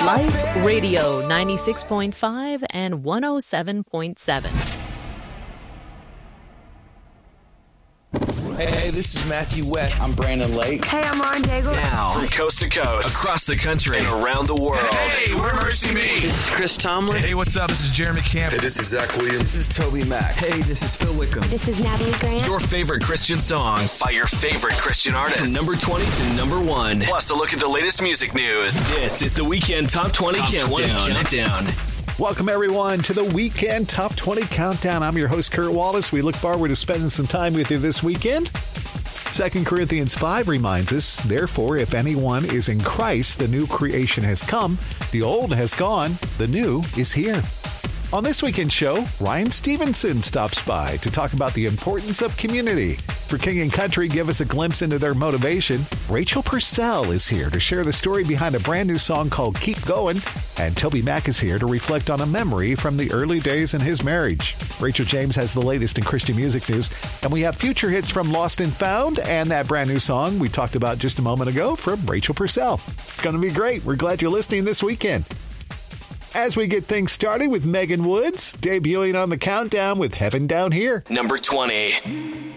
Life Radio 96.5 and 107.7. Hey, this is Matthew West. I'm Brandon Lake. Hey, I'm Lauren Daigle. Now, from coast to coast, across the country, and around the world. Hey, we're Mercy Me. This is Chris Tomlin. Hey, what's up? This is Jeremy Camp. Hey, this is Zach Williams. This is Toby Mac. Hey, this is Phil Wickham. This is Natalie Grant. Your favorite Christian songs by your favorite Christian artists. From number 20 to number 1. Plus a look at the latest music news. This is the Weekend Top 20 Countdown. Welcome, everyone, to the Weekend Top 20 Countdown. I'm your host, Kurt Wallace. We look forward to spending some time with you this weekend. 2 Corinthians 5 reminds us, therefore, if anyone is in Christ, the new creation has come, the old has gone, the new is here. On this weekend show, Ryan Stevenson stops by to talk about the importance of community. For King & Country, give us a glimpse into their motivation. Rachel Purcell is here to share the story behind a brand new song called Keep Going. And Toby Mac is here to reflect on a memory from the early days in his marriage. Rachel James has the latest in Christian music news. And we have future hits from Lost and Found and that brand new song we talked about just a moment ago from Rachel Purcell. It's going to be great. We're glad you're listening this weekend. As we get things started with Megan Woods, debuting on the countdown with Heaven Down Here. Number 20.